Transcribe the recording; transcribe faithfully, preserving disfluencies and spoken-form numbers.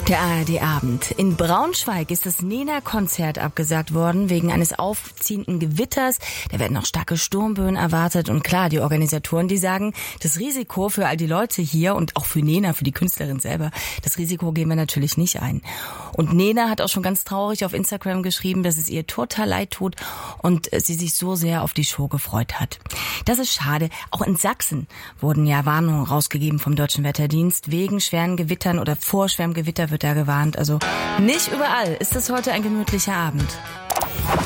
Der A R D-Abend. In Braunschweig ist das Nena-Konzert abgesagt worden wegen eines aufziehenden Gewitters. Da werden noch starke Sturmböen erwartet. Und klar, die Organisatoren, die sagen, das Risiko für all die Leute hier und auch für Nena, für die Künstlerin selber, das Risiko gehen wir natürlich nicht ein. Und Nena hat auch schon ganz traurig auf Instagram geschrieben, dass es ihr total leid tut und sie sich so sehr auf die Show gefreut hat. Das ist schade. Auch in Sachsen wurden ja Warnungen rausgegeben vom Deutschen Wetterdienst. Wegen schweren Gewittern oder vor schwerem Gewitter wird da gewarnt. Also nicht überall ist es heute ein gemütlicher Abend.